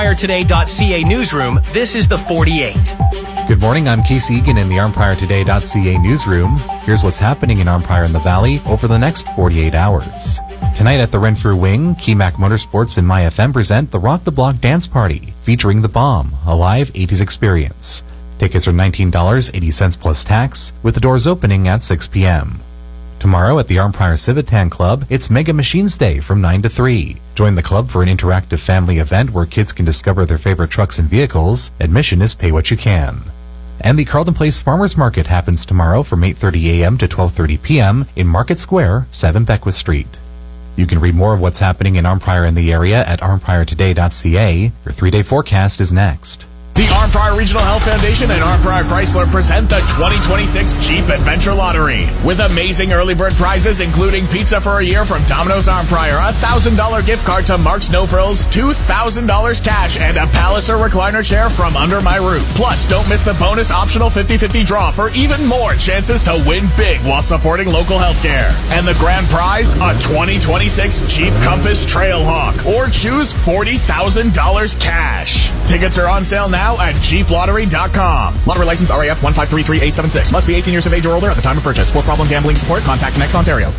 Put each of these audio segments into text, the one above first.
ArmpriorToday.ca newsroom, this is the 48. Good morning, I'm Casey Egan in the ArmpriorToday.ca newsroom. Here's what's happening in Armpire in the Valley over the next 48 hours. Tonight at the Renfrew Wing, Keymac Motorsports and MyFM present the Rock the Block Dance Party, featuring The Bomb, a live 80s experience. Tickets are $19.80 plus tax, with the doors opening at 6 p.m. Tomorrow at the Armpire Civitan Club, it's Mega Machines Day from 9 to 3. Join the club for an interactive family event where kids can discover their favorite trucks and vehicles. Admission is pay what you can. And the Carlton Place Farmers Market happens tomorrow from 8:30 a.m. to 12:30 p.m. in Market Square, 7 Beckwith Street. You can read more of what's happening in Armpire in the area at armpriortoday.ca. Your 3-day forecast is next. The Armpire Regional Health Foundation and Armpire Chrysler present the 2026 Jeep Adventure Lottery. With amazing early bird prizes, including pizza for a year from Domino's Armpire, a $1,000 gift card to Mark's No Frills, $2,000 cash, and a Palliser recliner chair from Under My Roof. Plus, don't miss the bonus optional 50-50 draw for even more chances to win big while supporting local healthcare. And the grand prize, a 2026 Jeep Compass Trailhawk. Or choose $40,000 cash. Tickets are on sale now at JeepLottery.com. Lottery license RAF 1533876. Must be 18 years of age or older at the time of purchase. For problem gambling support, contact Next Ontario.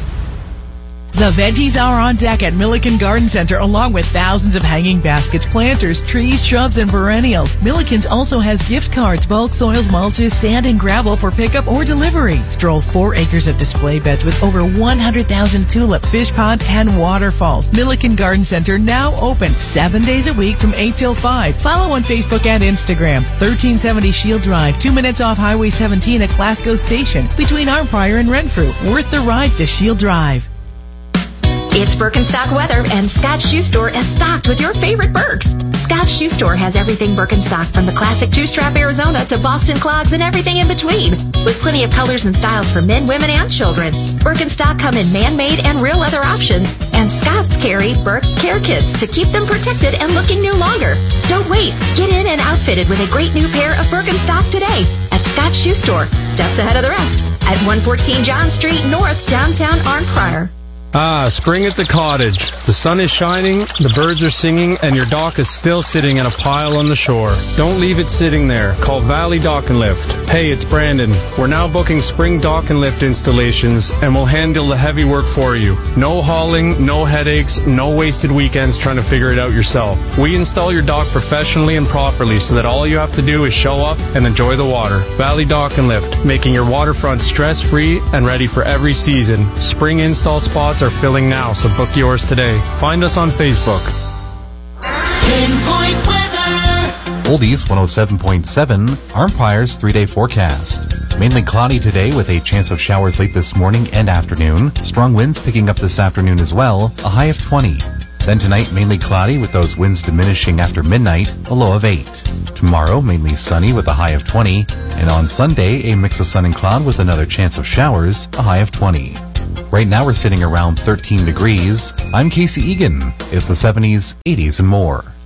The veggies are on deck at Milliken Garden Center, along with thousands of hanging baskets, planters, trees, shrubs, and perennials. Milliken's also has gift cards, bulk soils, mulches, sand, and gravel for pickup or delivery. Stroll 4 acres of display beds with over 100,000 tulips, fish pond, and waterfalls. Milliken Garden Center now open 7 days a week from 8 till 5. Follow on Facebook and Instagram. 1370 Shield Drive, 2 minutes off Highway 17 at Glasgow Station, between Armpire and Renfrew. Worth the ride to Shield Drive. It's Birkenstock weather, and Scott's Shoe Store is stocked with your favorite Birks. Scott's Shoe Store has everything Birkenstock, from the classic two-strap Arizona to Boston clogs and everything in between, with plenty of colors and styles for men, women, and children. Birkenstock come in man-made and real leather options, and Scott's carry Birk care kits to keep them protected and looking new longer. Don't wait. Get in and outfitted with a great new pair of Birkenstock today at Scott's Shoe Store, steps ahead of the rest, at 114 John Street North, downtown Arnprior. Spring at the cottage. The sun is shining, the birds are singing, and your dock is still sitting in a pile on the shore. Don't leave it sitting there. Call Valley Dock and Lift. Hey, it's Brandon. We're now booking spring dock and lift installations, and we'll handle the heavy work for you. No hauling, no headaches, no wasted weekends trying to figure it out yourself. We install your dock professionally and properly so that all you have to do is show up and enjoy the water. Valley Dock and Lift, making your waterfront stress-free and ready for every season. Spring install spots are filling now, so book yours today. Find us on Facebook. Pinpoint weather. Oldies 107.7, Armpire's 3-day forecast. Mainly cloudy today with a chance of showers late this morning and afternoon. Strong winds picking up this afternoon as well, a high of 20. Then tonight, mainly cloudy with those winds diminishing after midnight, a low of 8. Tomorrow, mainly sunny with a high of 20. And on Sunday, a mix of sun and cloud with another chance of showers, a high of 20. Right now we're sitting around 13 degrees. I'm Casey Egan. It's the 70s, 80s, and more.